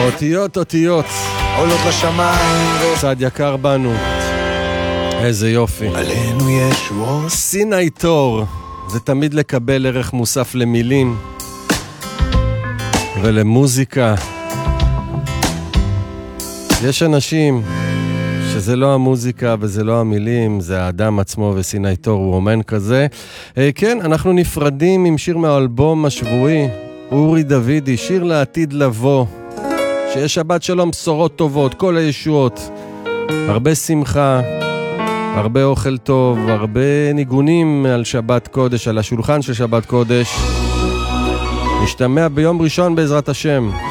אותיות, אותיות. עולות לשמיים. צד יקר בנו. איזה יופי. עלינו ישועות. סיני תור. זה תמיד לקבל ערך מוסף למילים. ולמוזיקה. יש אנשים שזה לא המוזיקה וזה לא המילים, זה האדם עצמו, וסיני תור הוא אומן כזה. כן, אנחנו נפרדים עם שיר מהאלבום השבועי, אורי דוידי, שיר לעתיד לבוא. שיש שבת שלום, בשורות טובות, כל הישועות. הרבה שמחה, הרבה אוכל טוב, הרבה ניגונים על שבת קודש, על השולחן של שבת קודש. נשתמע ביום ראשון בעזרת השם.